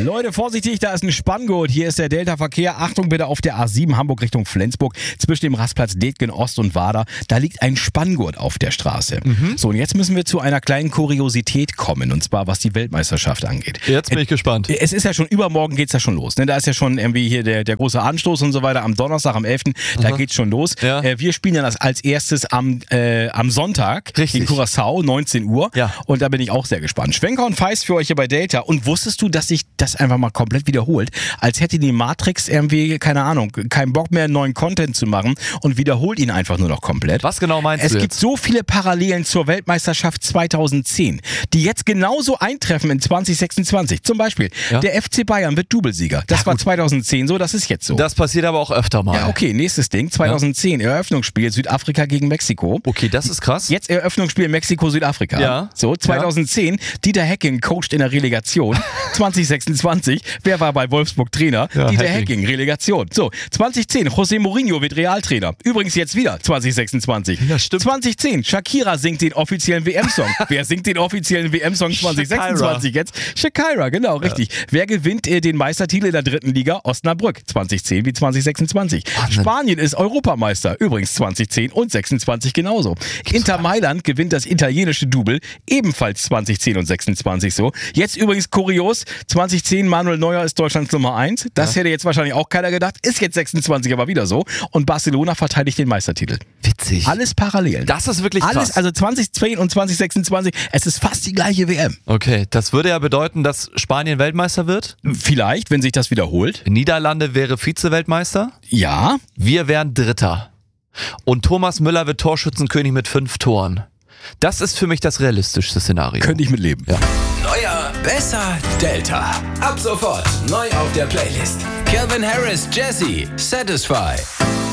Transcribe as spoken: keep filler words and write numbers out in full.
Leute, vorsichtig, da ist ein Spanngurt. Hier ist der Delta-Verkehr. Achtung bitte auf der A sieben Hamburg Richtung Flensburg. Zwischen dem Rastplatz Detgen Ost und Wader. Da liegt ein Spanngurt auf der Straße. Mhm. So, und jetzt müssen wir zu einer kleinen Kuriosität kommen. Und zwar, was die Weltmeisterschaft angeht. Jetzt bin ich gespannt. Es ist ja schon, übermorgen geht's ja schon los. Ne? Da ist ja schon irgendwie hier der, der große Anstoß und so weiter. Am Donnerstag, am elften Da Aha. geht's schon los. Ja. Äh, wir spielen ja das als erstes am, äh, am Sonntag. Richtig. In Curaçao, neunzehn Uhr. Ja. Und da bin ich auch sehr gespannt. Schwenker und Feist für euch hier bei Delta. Und wusstest du, dass sich das einfach mal komplett wiederholt? Als hätte die Matrix irgendwie, keine Ahnung, keinen Bock mehr, neuen Content zu machen und wiederholt ihn einfach nur noch komplett. Was genau meinst Es du gibt jetzt? so viele Parallelen zur Weltmeisterschaft zweitausendzehn, die jetzt genauso eintreffen in zwanzig sechsundzwanzig. Zum Beispiel, Ja. der F C Bayern wird Doublesieger. Das Ja, war gut. zweitausendzehn so, das ist jetzt so. Das passiert aber auch öfter mal. Ja, okay, nächstes Ding. zweitausendzehn, Eröffnungsspiel Südafrika gegen Mexiko. Okay, das ist krass. Jetzt Eröffnungsspiel Mexiko-Südafrika. Ja. So, zweitausendzehn, Dieter Hecking coacht in der Relegation. zwanzig sechsundzwanzig, wer war bei Wolfsburg Trainer? Ja, Dieter Hecking. Hecking, Relegation. So, zwanzig zehn, José Mourinho wird Realtrainer. Übrigens jetzt wieder, zwanzig sechsundzwanzig. Ja, stimmt. zwanzig zehn, Shakira singt den offiziellen W M-Song. Wer singt den offiziellen W M-Song zwanzig sechsundzwanzig jetzt? Shakira, genau, richtig. Wer gewinnt äh, den Meistertitel in der dritten Liga? Osnabrück, zwanzig zehn wie zwanzig sechsundzwanzig. Wahnsinn. Spanien ist Europameister, übrigens zwanzig zehn und sechsundzwanzig genauso. Inter Mailand gewinnt das italienische Double, ebenfalls zwanzig zehn und sechsundzwanzig so. Jetzt übrigens kurios, zwanzig zehn Manuel Neuer ist Deutschlands Nummer eins. Das Ja. hätte jetzt wahrscheinlich auch keiner gedacht. Ist jetzt sechsundzwanzig aber wieder so. Und Barcelona verteidigt den Meistertitel. Witzig. Alles parallel. Das ist wirklich krass. Alles, also zwanzig zehn und zwanzig sechsundzwanzig, es ist fast die gleiche W M. Okay, das würde ja bedeuten, dass Spanien Weltmeister wird. Vielleicht, wenn sich das wiederholt. Niederlande wäre Vize-Weltmeister. Ja. Wir wären Dritter. Und Thomas Müller wird Torschützenkönig mit fünf Toren. Das ist für mich das realistischste Szenario. Könnte ich mitleben. Ja. Neuer, besser, Delta. Ab sofort neu auf der Playlist. Calvin Harris, Jazzy, Satisfy.